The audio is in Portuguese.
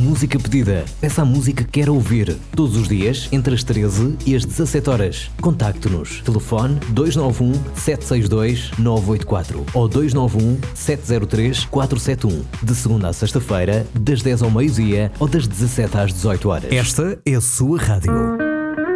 música pedida. Peça a música que quer ouvir. Todos os dias, entre as 13 e as 17 horas. Contacte-nos. Telefone 291 762 984 ou 291 703 471. De segunda à sexta-feira, das 10 ao meio-dia ou das 17 às 18 horas. Esta é a sua rádio.